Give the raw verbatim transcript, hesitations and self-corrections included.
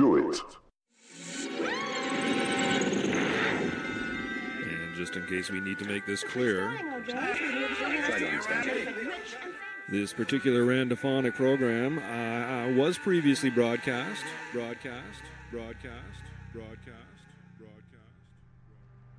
do it. And just in case we need to make this clear, this particular randophonic program uh, was previously broadcast, broadcast, broadcast, broadcast.